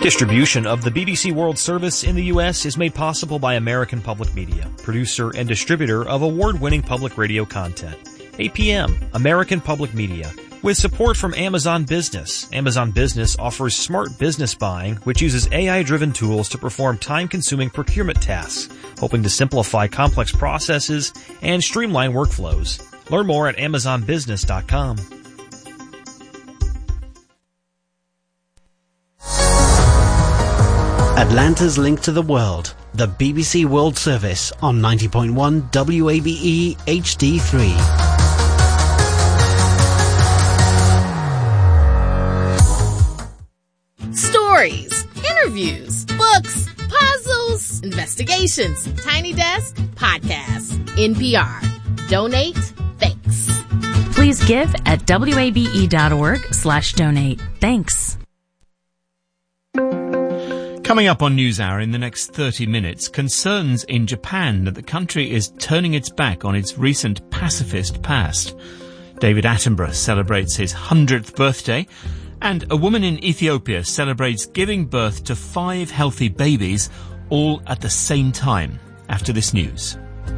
Distribution of the BBC World Service in the U.S. is made possible by American Public Media, producer and distributor of award-winning public radio content. APM, American Public Media, with support from Amazon Business. Amazon Business offers smart business buying, which uses AI-driven tools to perform time-consuming procurement tasks, hoping to simplify complex processes and streamline workflows. Learn more at amazonbusiness.com. Atlanta's link to the world, the BBC World Service on 90.1 WABE HD3. Stories, interviews, books, puzzles, investigations, Tiny Desk, podcasts, NPR. Donate, thanks. Please give at wabe.org/donate. Thanks. Coming up on NewsHour in the next 30 minutes, concerns in Japan that the country is turning its back on its recent pacifist past. David Attenborough celebrates his 100th birthday, and a woman in Ethiopia celebrates giving birth to 5 healthy babies, all at the same time. After this news.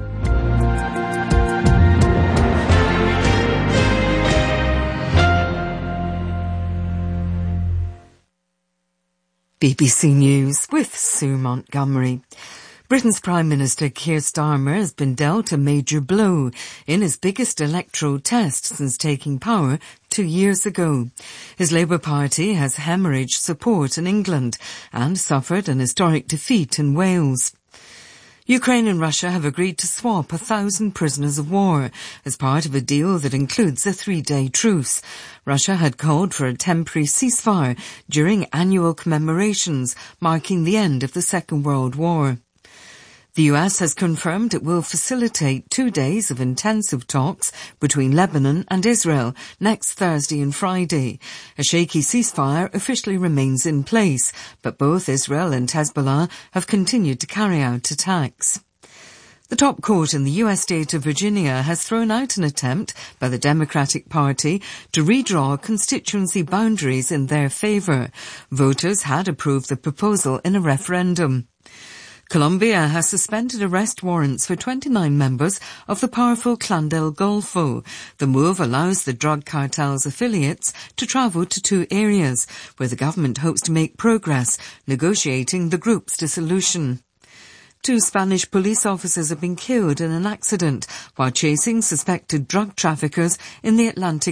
BBC News with Sue Montgomery. Britain's Prime Minister Keir Starmer has been dealt a major blow in his biggest electoral test since taking power 2 years ago. His Labour Party has hemorrhaged support in England and suffered an historic defeat in Wales. Ukraine and Russia have agreed to swap 1,000 prisoners of war as part of a deal that includes a 3-day truce. Russia had called for a temporary ceasefire during annual commemorations marking the end of the Second World War. The US has confirmed it will facilitate 2 days of intensive talks between Lebanon and Israel next Thursday and Friday. A shaky ceasefire officially remains in place, but both Israel and Hezbollah have continued to carry out attacks. The top court in the US state of Virginia has thrown out an attempt by the Democratic Party to redraw constituency boundaries in their favour. Voters had approved the proposal in a referendum. Colombia has suspended arrest warrants for 29 members of the powerful Clan del Golfo. The move allows the drug cartel's affiliates to travel to 2 areas where the government hopes to make progress negotiating the group's dissolution. 2 Spanish police officers have been killed in an accident while chasing suspected drug traffickers in the Atlantic